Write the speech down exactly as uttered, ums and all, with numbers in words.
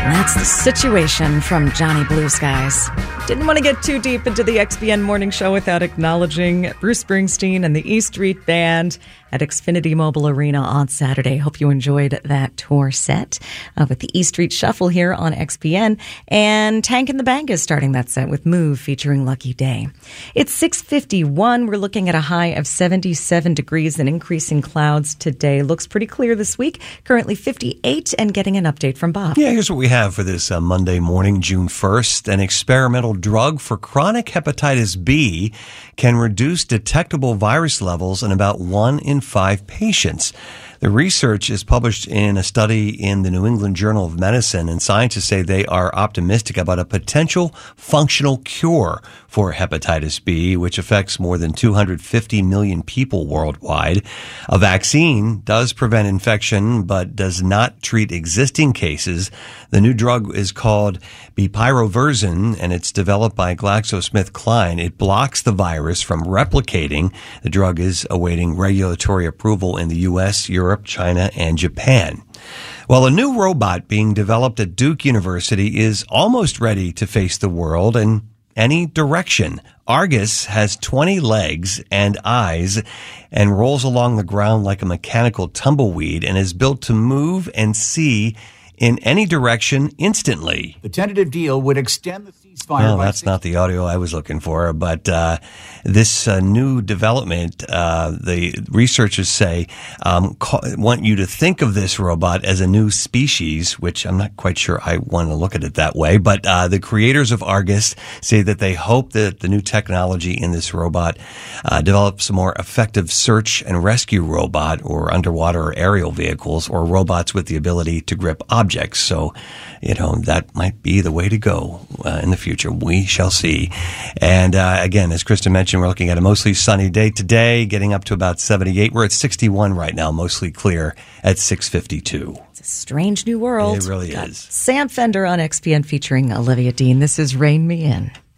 That's The Situation from Johnny Blue Skies. Didn't want to get too deep into the X B N Morning Show without acknowledging Bruce Springsteen and the E Street Band at Xfinity Mobile Arena on Saturday. Hope you enjoyed that tour set uh, with the E Street Shuffle here on X B N. And Tank and the Bank is starting that set with Move featuring Lucky Day. It's six fifty-one. We're looking at a high of seventy-seven degrees and increasing clouds today. Looks pretty clear this week. Currently fifty-eight, and getting an update from Bob. Yeah, here's what we have for this uh, Monday morning, June first. An experimental drug for chronic hepatitis B can reduce detectable virus levels in about one in five patients. The research is published in a study in the New England Journal of Medicine, and scientists say they are optimistic about a potential functional cure for hepatitis B, which affects more than two hundred fifty million people worldwide. A vaccine does prevent infection, but does not treat existing cases. The new drug is called bepirovirsen, and it's developed by GlaxoSmithKline. It blocks the virus from replicating. The drug is awaiting regulatory approval in the U S, Europe, China, and Japan. Well, a new robot being developed at Duke University is almost ready to face the world in any direction. Argus has twenty legs and eyes and rolls along the ground like a mechanical tumbleweed and is built to move and see in any direction instantly. The tentative deal would extend the ceasefire. Well, that's not the audio I was looking for, but uh, this uh, new development, uh, the researchers say, um, ca- want you to think of this robot as a new species, which I'm not quite sure I want to look at it that way. But uh, the creators of Argus say that they hope that the new technology in this robot uh, develops a more effective search and rescue robot, or underwater or aerial vehicles, or robots with the ability to grip objects. So, you know, that might be the way to go uh, in the future. We shall see. And uh, again, as Krista mentioned, we're looking at a mostly sunny day today, getting up to about seventy-eight. We're at sixty-one right now, mostly clear at six fifty-two. It's a strange new world. It really Got is. Sam Fender on X P N featuring Olivia Dean. This is Rain Me In.